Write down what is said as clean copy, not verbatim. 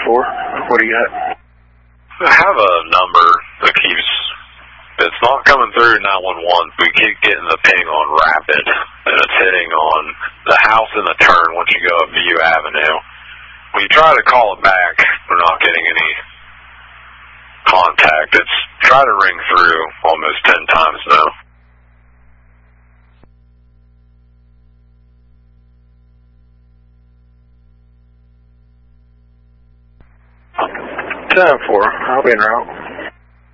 What do you got? I have a number that keeps, it's not coming through 911. We keep getting the ping on rapid, and it's hitting on the house in the turn once you go up View Avenue. When you try to call it back, we're not getting any contact. It's tried to ring through almost 10 times now. 10-4, I'll be en route.